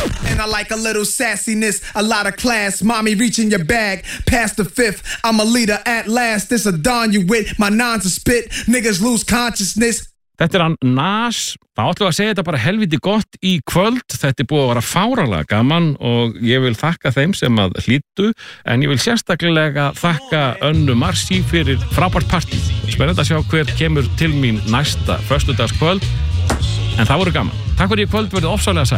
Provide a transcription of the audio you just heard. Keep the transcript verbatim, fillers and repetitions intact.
And I like a little sassiness, a lot of class. Mommy reaching your bag, past the fifth. I'm a leader at last. This a dawn you with. My nines are spit. Niggas lose consciousness. Þetta er hann Nas. Það áttu að segja þetta bara helviti gott í kvöld. Þetta er búið að vera fáralega gaman og ég vil þakka þeim sem að hlýddu, en ég vil sérstaklega þakka Önnu Marci fyrir frábært partí. Spennandi að sjá hver kemur til mín næsta föstudagskvöld, en það voru gaman. Takk fyrir í kvöld, verðið ofsalega sæl.